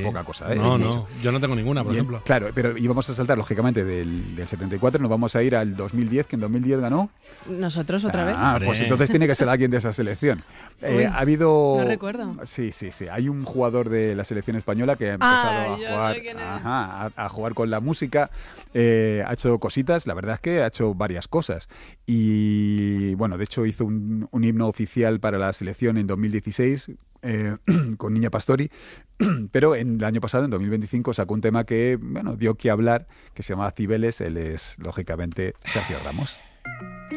poca cosa, ¿eh? No, yo no tengo ninguna, por ejemplo. Claro, pero íbamos a saltar, lógicamente, del 74, nos vamos a ir al 2010, que en 2010 ganó. ¿Nosotros otra vez? Pues entonces tiene que ser alguien de esa selección. Uy, ha habido... no recuerdo. Sí. Hay un jugador de la selección española que ha empezado yo a jugar, sé quién es. a jugar con la música. Ha hecho cositas, la verdad es que ha hecho varias cosas. Y bueno, de hecho hizo un himno oficial para la selección en 2016 con Niña Pastori, pero en el año pasado, en 2025, sacó un tema que dio que hablar, que se llama Cibeles. Él es, lógicamente, Sergio Ramos.